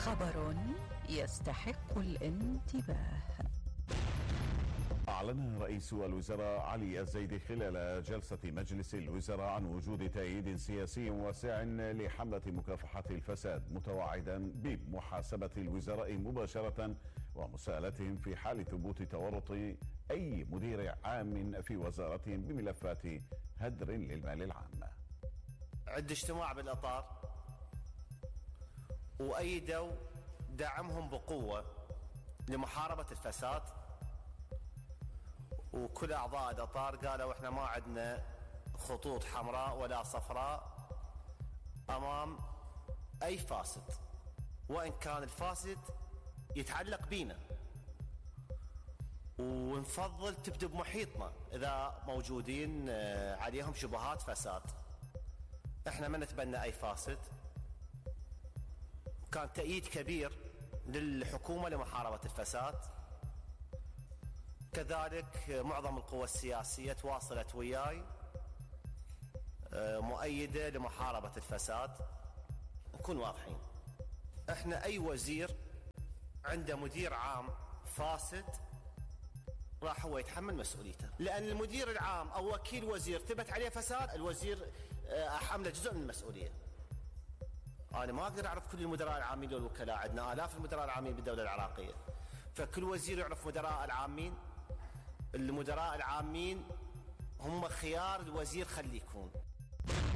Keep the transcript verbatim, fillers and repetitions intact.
خبر يستحق الانتباه. أعلن رئيس الوزراء علي الزيدي خلال جلسة مجلس الوزراء عن وجود تأييد سياسي واسع لحملة مكافحة الفساد، متوعدا بمحاسبة الوزراء مباشرة ومساءلتهم في حال ثبوت تورط أي مدير عام في وزارتهم بملفات هدر للمال العام. عد اجتماع بالإطار وأيدوا دعمهم بقوة لمحاربة الفساد، وكل أعضاء الإطار قالوا إحنا ما عندنا خطوط حمراء ولا صفراء أمام أي فاسد، وإن كان الفاسد يتعلق بينا، ونفضل تبدو بمحيطنا إذا موجودين عليهم شبهات فساد. إحنا ما نتبنى أي فاسد. كان تأييد كبير للحكومة لمحاربة الفساد، كذلك معظم القوى السياسية تواصلت وياي مؤيدة لمحاربة الفساد. نكون واضحين، احنا اي وزير عنده مدير عام فاسد راح هو يتحمل مسؤوليته، لان المدير العام او وكيل وزير ثبت عليه فساد، الوزير حمله جزء من المسؤولية. انا ما اقدر اعرف كل المدراء العامين والوكلاء، عندنا الاف المدراء العامين بالدولة العراقية، فكل وزير يعرف مدراء العامين. المدراء العامين هم خيار الوزير خليه يكون.